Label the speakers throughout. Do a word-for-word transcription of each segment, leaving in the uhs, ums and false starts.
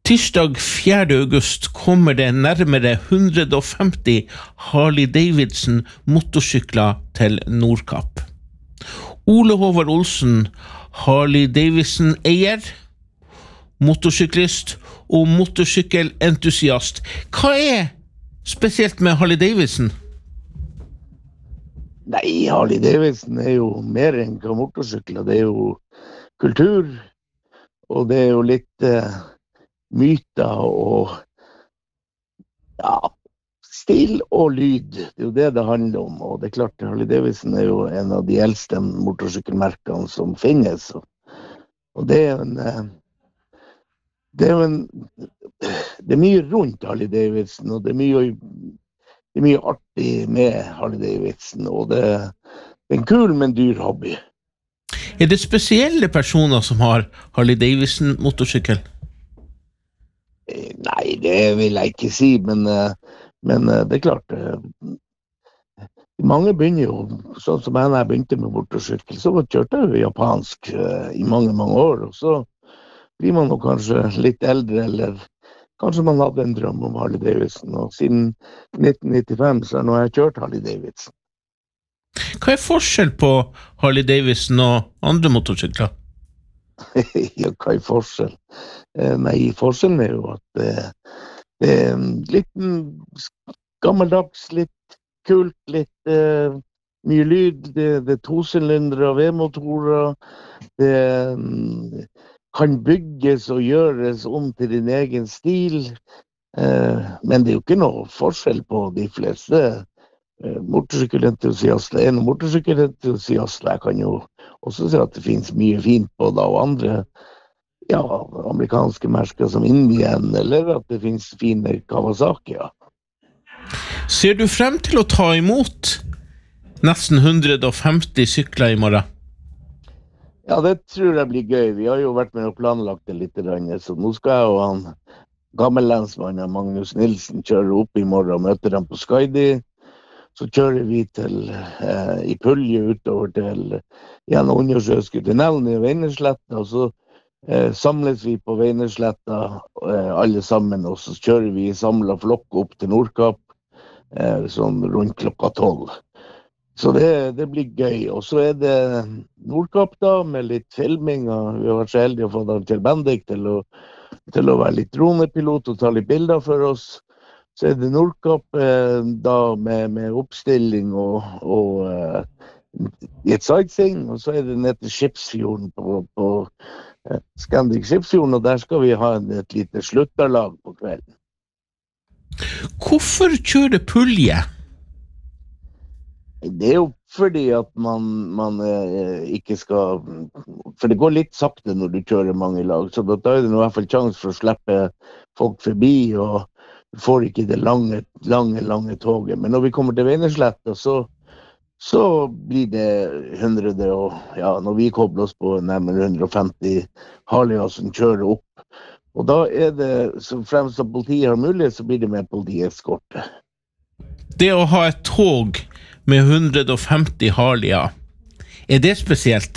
Speaker 1: Tirsdag fjerde august kommer det nærmere hundre og femti Harley-Davidson motorsykler til Nordkapp. Ole Håvard Olsen, Harley-Davidson-eier, motorsyklist og motorsykkelentusiast. Hva er spesielt med Harley-Davidson?
Speaker 2: Nei, Harley-Davidson er jo mer enn hva motorsykler. Det er jo kultur, og det er jo litt eh, myter og ja, stil og lyd. Det er jo det det handler om, og det er klart Harley-Davidson er jo en av de eldste motorsykkelmerkene som finnes, og, og det er en eh, det er jo en det er mye rundt Harley-Davidson, og det er mye det er mye artig med Harley-Davidson, og det, det er en kul, men dyr hobby.
Speaker 1: Er det spesielle personer som har Harley-Davidson motorsykkel?
Speaker 2: Nei, det vil jeg ikke si, men, men det er klart, mange begynner jo, sånn som jeg, når jeg begynte med motorsykkel, så kjørte jeg jo japansk i mange, mange år, og så blir man jo kanskje litt eldre, eller kanskje man hadde en drøm om Harley-Davidson, og siden nitten nittifem så har jeg kjørt Harley-Davidson.
Speaker 1: Hva er forskjell på Harley-Davidson og andre motorsykler?
Speaker 2: Ja, hva er forskjell? Eh, nei, forskjellen er jo at eh, det er litt gammeldags, litt kult, litt eh, mye lyd, det, det er tosylindere og V-motorer, det eh, kan bygges og gjøres om til din egen stil, eh, men det er jo ikke noe forskjell på de fleste eh, motorsykkelentusiaster. En motorsykkelentusiaster, jeg kan jo også si at det finnes mye fint på det, og andre ja, amerikanske merker som Indian, eller at det finnes fine Kawasaki. Ja.
Speaker 1: Ser du frem til å ta imot nesten hundre og femti sykler i morgen?
Speaker 2: Ja, det tror jeg blir gøy. Vi har jo vært med og planlagt det litt, så nå skal jeg og han gammellensmannen Magnus Nilsen kjøre opp i morgen og møte dem på Skaidi. Så kjører vi til, eh, i Pulje utover til gjennom Undersjøske tunnelen i Veinersletta, og så eh, samles vi på Veinersletta eh, alle sammen, og så kjører vi samlet flokk opp til Nordkapp eh, sånn rundt klokka tolv. Så det, det blir gøy, og så er det Nordkapp da, med litt filming, og vi har vært så heldige å få da til Bendik til å, til å være litt dronepilot og ta litt bilder for oss. Så er det Nordkapp eh, da med, med oppstilling og, og eh, i et sightseeing, og så er det ned til Skipsfjorden på, på eh, Scandic Skipsfjorden, og der skal vi ha en, et lite slutterlag på kvelden.
Speaker 1: Hvorfor kjøre Pulje?
Speaker 2: Det er jo fordi at man, man eh, ikke skal, for det går litt sakte når du kjører mange lag, så da er det i hvert fall chans for å slippe folk forbi, og du får ikke det lange, lange, lange toget. Men når vi kommer til Veinersletta, så, så blir det hundre, og ja, når vi kobler oss på nærmere hundre og femti Harleyer som kjører opp, og da er det, så fremst at politiet har mulighet, så blir det med politieskorte.
Speaker 1: Det å ha et tog med hundre og femti Harleyer, er det spesielt?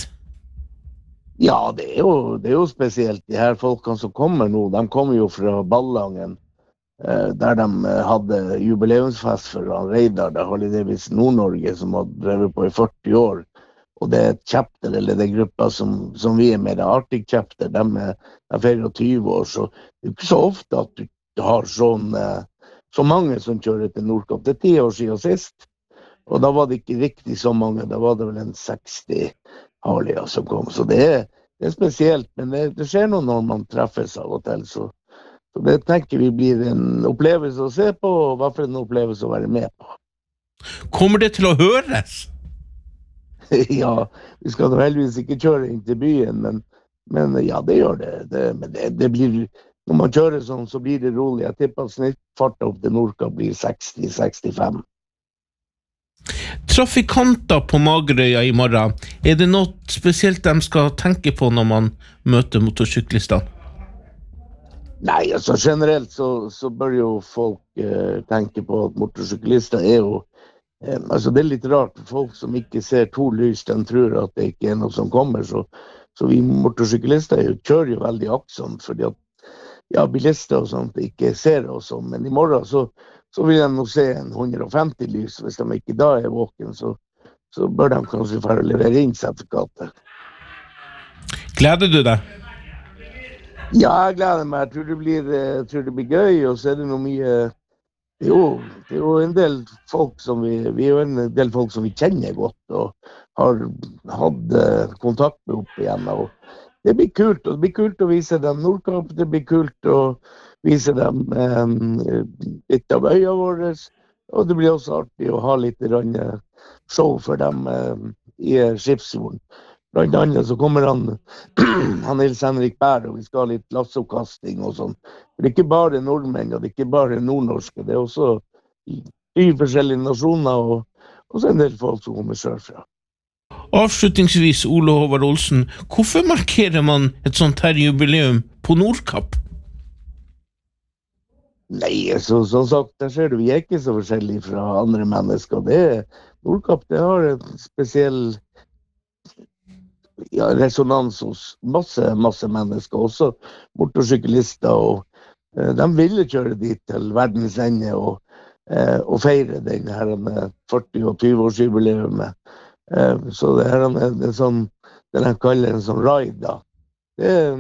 Speaker 2: Ja, det er, jo, det er jo spesielt. De her folkene som kommer nå, de kommer jo fra Ballangen, eh, der de hadde jubileumsfest for Reidar, der Harley-Davidson Nord-Norge, som har drevet på i førti år. Og det er et chapter, eller det er grupper som, som vi er med, det er Arctic Chapter, de er, er tjuefire år, så det er ikke så ofte at du har sånn, eh, så mange som kjører til Nordkapp. Det er ti år siden sist. Og da var det ikke riktig så mange, da var det vel en seksti Harleyer som kom. Så det er, det er spesielt, men det, det skjer noe når man treffes av og til. Så, så det tenker vi blir en opplevelse å se på, og hva for en opplevelse å være med på.
Speaker 1: Kommer det til å høres?
Speaker 2: Ja, vi skal da heldigvis ikke kjøre inn til byen, men, men ja, det gjør det. det, men det, det blir, når man kjører sånn, så blir det rolig. Jeg tipper at snittfarten opp til Nordkapp blir seksti til sekstifem.
Speaker 1: Trafikanter på Magerøya i morgen, er det noe spesielt de skal tenke på når man møter motorsyklistene?
Speaker 2: Nei, altså generelt så, så bør jo folk eh, tenke på at motorsyklister er jo eh, altså det er litt rart for folk som ikke ser to lys, de tror at det ikke er noe som kommer, så, så vi motorsyklister jo, kjører jo veldig aktsomt, fordi at ja, bilister og sånt ikke ser oss om, men i morgen så, så vil de nok se en hundre og femti lys, hvis de ikke da er våken, så, så bør de kanskje få levere inn sertifikatet.
Speaker 1: Gleder du deg?
Speaker 2: Ja, jeg gleder meg. Jeg tror det blir, jeg tror det blir gøy, og så er det noe mye... Det er, jo, det er jo en del folk som vi, vi er jo en del folk som vi kjenner godt, og har hatt kontakt med opp igjen, og det blir kult, og det blir kult å vise dem Nordkapp, det blir kult å vise dem eh, litt av øya våre, og det blir også artig å ha litt show for dem eh, i Skipsfjorden. Blant annet så kommer han, han Nils Henrik Bær, og vi skal ha litt lasseoppkasting og sånn. Det er ikke bare nordmenn, og det er ikke bare nordnorske, det er også i forskjellige nasjoner, og, og så en del folk som kommer sørfra.
Speaker 1: Avslutningsvis, Ole Håvard Olsen, hvorfor markerer man et sånt her jubileum på Nordkapp?
Speaker 2: Nei, så, som sagt, der ser du, vi er ikke så forskjellige fra andre mennesker. Det er, Nordkapp, det har en spesiell ja, resonans hos masse, masse mennesker, også motorsyklister, og eh, de ville kjøre dit til verdens ende og, eh, og feire den her førti- og tjue-årsjubileumet. Eh, så det her er en sånn, det de kaller en sånn ride da. Det er